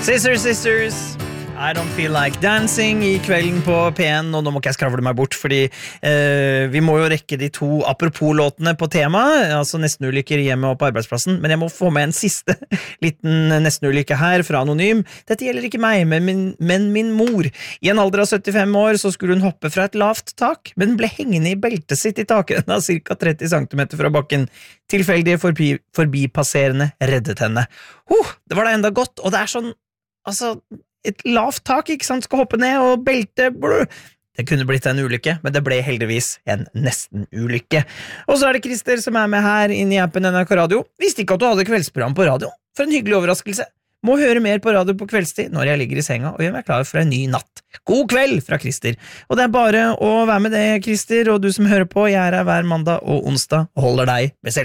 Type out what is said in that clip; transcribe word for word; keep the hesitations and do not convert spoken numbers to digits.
Sisters, sisters I don't feel like dancing I kvelden på P en, og nå må ikke jeg skravle meg bort, fordi eh, vi må jo rekke de to apropos-låtene på tema, altså nestenulykker hjemme og på arbeidsplassen, men jeg må få med en siste liten nestenulykke her fra Anonym. Dette gjelder ikke meg, men min, men min mor. I en alder av syttifem år så skulle hun hoppe fra et lavt tak, men ble hengende I beltet sitt I takrennen av cirka tretti centimeter fra bakken. Tilfeldige forbi, forbipasserende reddet henne. Huh, det var da enda godt, og det er sånn, altså... et lavt tak, ikke sant, skal hoppe ned og belte, blø. Det kunne blitt en ulykke, men det ble heldigvis en nesten ulykke. Og så er det Christer som er med her inne I appen N R K Radio. Visste ikke at du hadde kveldsprogram på radio. For en hyggelig overraskelse. Må høre mer på radio på kveldstid når jeg ligger I senga og gjør meg klar for en ny natt. God kveld fra Christer. Og det er bare å være med det, Christer, og du som hører på, jeg er her hver mandag og onsdag og holder deg med selv.